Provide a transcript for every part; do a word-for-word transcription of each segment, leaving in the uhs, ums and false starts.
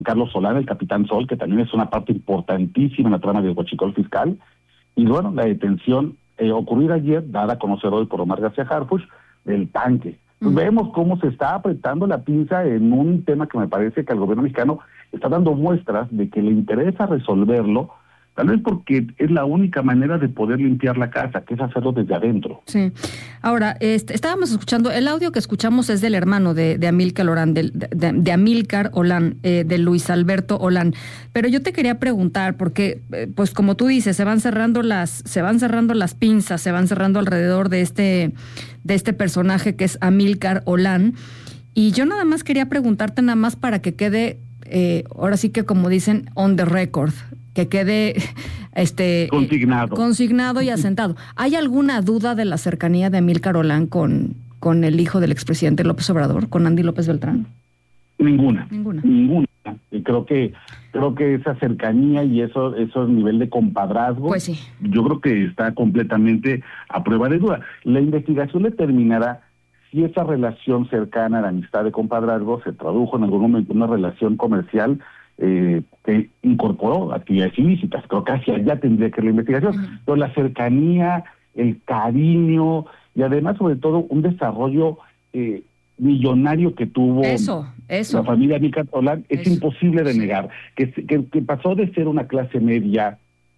Carlos Solán, el Capitán Sol, que también es una parte importantísima en la trama del huachicol fiscal. Y bueno, la detención eh, ocurrida ayer, dada a conocer hoy por Omar García Harfuch, del tanque. Uh-huh. Vemos cómo se está apretando la pinza en un tema que me parece que al gobierno mexicano está dando muestras de que le interesa resolverlo, tal vez porque es la única manera de poder limpiar la casa, que es hacerlo desde adentro. Sí. Ahora, este, estábamos escuchando, el audio que escuchamos es del hermano de, de Amílcar Olán, de, de, de Amílcar Olán, eh, de Luis Alberto Olán. Pero yo te quería preguntar, porque, eh, pues como tú dices, se van cerrando las, se van cerrando las pinzas, se van cerrando alrededor de este, de este personaje que es Amílcar Olán. Y yo nada más quería preguntarte nada más para que quede, eh, ahora sí que como dicen, on the record, que quede este consignado. Eh, consignado y asentado. ¿Hay alguna duda de la cercanía de Amílcar Olán con, con el hijo del expresidente López Obrador, con Andy López Beltrán? Ninguna. Ninguna. Ninguna. Y creo que creo que esa cercanía y eso eso nivel de compadrazgo, pues sí, yo creo que está completamente a prueba de duda. La investigación determinará si esa relación cercana de amistad de compadrazgo se tradujo en algún momento en una relación comercial Eh, que incorporó actividades ilícitas. Creo que hacia allá tendría que ir la investigación. Uh-huh. Pero la cercanía, el cariño y además, sobre todo, un desarrollo eh, millonario que tuvo eso, eso. la familia Amílcar Olán es eso. imposible de negar. Que, que, que pasó de ser una clase media,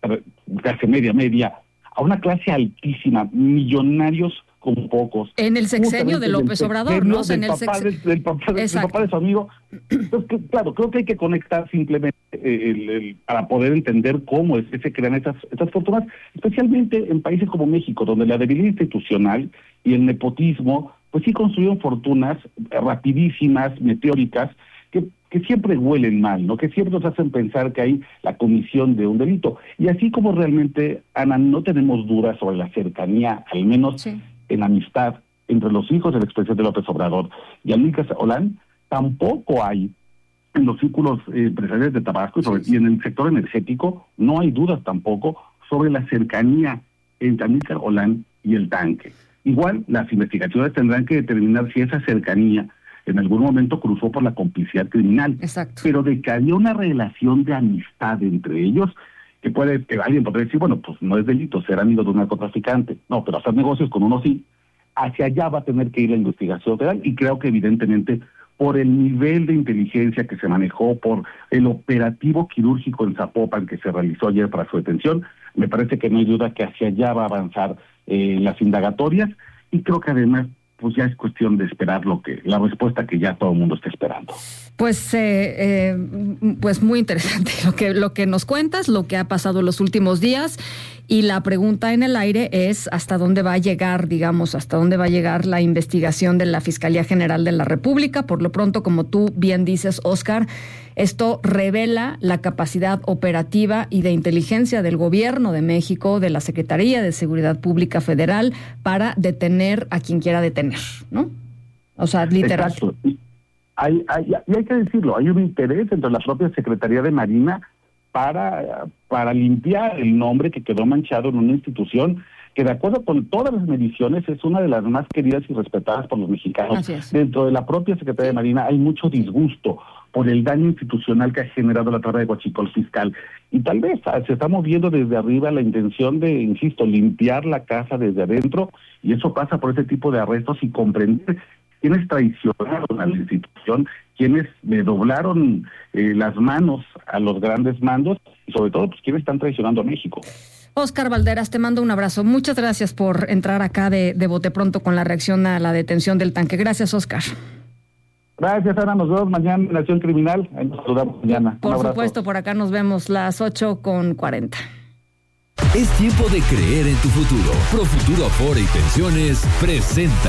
clase media, media, a una clase altísima, millonarios como pocos. En el sexenio de López Obrador, ¿no? Del, en el papá, sex... del, del, papá, del papá de su amigo. Entonces, que, claro, creo que hay que conectar simplemente eh, el, el, para poder entender cómo es que se crean esas, esas fortunas, especialmente en países como México, donde la debilidad institucional y el nepotismo, pues sí construyeron fortunas rapidísimas, meteóricas, que, que siempre huelen mal, ¿no? Que siempre nos hacen pensar que hay la comisión de un delito. Y así como realmente, Ana, no tenemos dudas sobre la cercanía, al menos sí, en amistad entre los hijos del expresidente López Obrador y Amílcar Olán, tampoco hay en los círculos eh, empresariales de Tabasco y, sobre, sí, sí. y en el sector energético, no hay dudas tampoco sobre la cercanía entre Amílcar Olán y el tanque. Igual, las investigaciones tendrán que determinar si esa cercanía en algún momento cruzó por la complicidad criminal. Exacto. Pero de que había una relación de amistad entre ellos, que puede, que alguien podría decir, bueno, pues no es delito ser amigo de un narcotraficante. No, pero hacer negocios con uno sí. Hacia allá va a tener que ir la investigación federal y creo que evidentemente por el nivel de inteligencia que se manejó, por el operativo quirúrgico en Zapopan que se realizó ayer para su detención, me parece que no hay duda que hacia allá va a avanzar eh, las indagatorias y creo que además pues ya es cuestión de esperar lo que la respuesta que ya todo el mundo está esperando. Pues eh, eh, pues muy interesante lo que lo que nos cuentas, lo que ha pasado en los últimos días, y la pregunta en el aire es hasta dónde va a llegar, digamos, hasta dónde va a llegar la investigación de la Fiscalía General de la República. Por lo pronto, como tú bien dices, Oscar, esto revela la capacidad operativa y de inteligencia del Gobierno de México, de la Secretaría de Seguridad Pública Federal, para detener a quien quiera detener, ¿no? O sea, literal. Exacto. Hay, hay, y hay que decirlo, hay un interés entre la propia Secretaría de Marina para, para limpiar el nombre que quedó manchado en una institución que, de acuerdo con todas las mediciones, es una de las más queridas y respetadas por los mexicanos. Dentro de la propia Secretaría de Marina hay mucho disgusto por el daño institucional que ha generado la trama de huachicol fiscal. Y tal vez se está moviendo desde arriba la intención de, insisto, limpiar la casa desde adentro, y eso pasa por ese tipo de arrestos y comprender quienes traicionaron a la institución, quienes le doblaron eh, las manos a los grandes mandos y sobre todo pues quienes están traicionando a México. Oscar Valderas, te mando un abrazo. Muchas gracias por entrar acá de, de bote pronto con la reacción a la detención del tanque. Gracias, Oscar. Gracias, Ana. Nos vemos mañana en Acción Criminal. Ahí nos saludamos mañana. Por supuesto, por acá nos vemos las ocho con cuarenta. Es tiempo de creer en tu futuro. Profuturo Afore y Pensiones presenta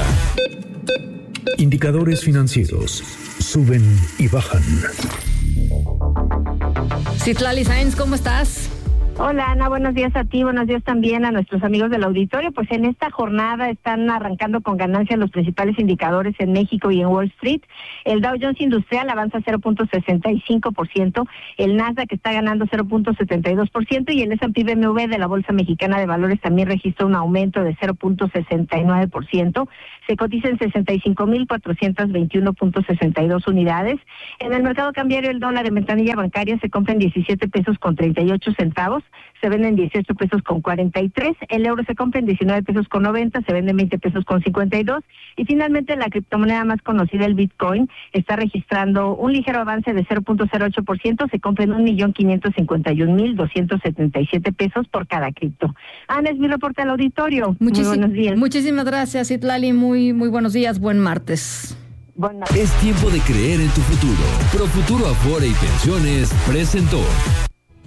indicadores financieros. Suben y bajan. Citlali Sáenz, ¿cómo estás? Hola Ana, buenos días a ti, buenos días también a nuestros amigos del auditorio. Pues en esta jornada están arrancando con ganancias los principales indicadores en México y en Wall Street. El Dow Jones Industrial avanza cero punto sesenta y cinco por ciento, el Nasdaq está ganando cero punto setenta y dos por ciento y el S and P B M W de la Bolsa Mexicana de Valores también registró un aumento de cero punto sesenta y nueve por ciento. Se cotiza en sesenta y cinco mil cuatrocientos veintiuno punto sesenta y dos unidades. En el mercado cambiario el dólar en ventanilla bancaria se compra en diecisiete pesos con treinta y ocho centavos. Se vende en dieciocho pesos con cuarenta y tres, el euro se compra en diecinueve pesos con noventa, se vende en veinte pesos con cincuenta y dos, y finalmente la criptomoneda más conocida, el Bitcoin, está registrando un ligero avance de cero punto cero ocho por ciento, se compra en un millón quinientos cincuenta y un mil doscientos setenta y siete pesos por cada cripto. Ana, es mi reporte al auditorio. Muchísim- muy buenos días. Muchísimas gracias, Citlali, muy, muy buenos días, buen martes. Es tiempo de creer en tu futuro. Profuturo Afore y Pensiones presentó.